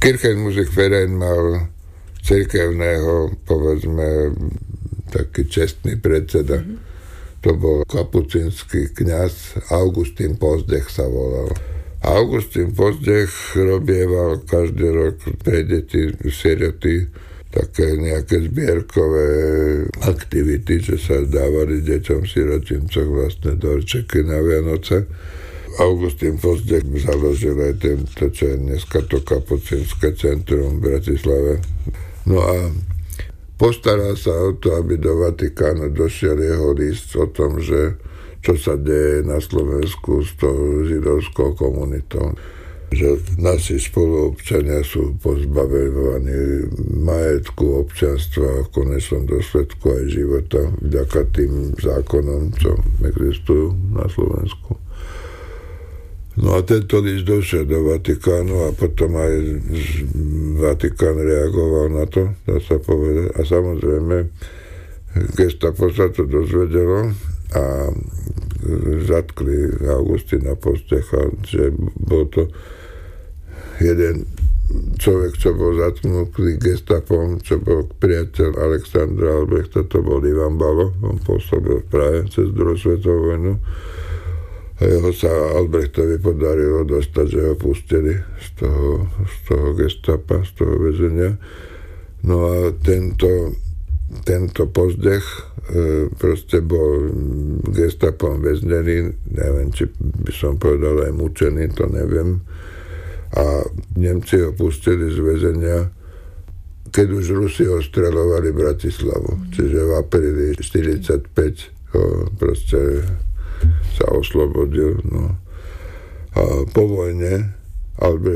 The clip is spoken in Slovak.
Kirchenmusikverein mal cirkevného, povedzme, taký čestný predseda. To bol kapucínsky kňaz, Augustín Pozdech sa volal. Augustín Pozdech robieval každý rok pre deti, siroty, také nejaké zbierkové aktivity, že sa dávali deťom sirotincoch vlastne dorčeky na Vianoce. Augustín Pozdech založil aj tento, čo je dneska to kapucínske centrum v Bratislave. No a postaral sa o to, aby do Vatikánu došiel jeho list o tom, že čo sa deje na Slovensku s tou židovskou komunitou. Že naši spoluobčania sú pozbavovaní majetku, občianstva, v konečnom dôsledku aj života vďaka tým zákonom, čo existujú na Slovensku. No a tento list došiel do Vatikánu a potom aj Vatikán reagoval na to, dá sa povedať. A samozrejme, gestapo sa to dozvedelo a zatkli Augustína Pozdecha, že bol to jeden človek, čo bol zatknutý gestapom, čo bol priateľ Alexandra Albrechta, to bol Ivan Balo, on pôsobil v Prahe cez druhú svetovú vojnu. A jeho sa Albrechtovi podarilo dostať, že ho pustili z toho gestapa, z toho väzenia. No a tento Pozdech proste bol gestapom väznený, neviem, či by som povedal aj mučený, to neviem. A Nemci ho pustili z väzenia, keď už Rusi ostreľovali Bratislavu. Čiže v apríli 1945 ho proste sa oslobodil. No. A po vojne Albrecht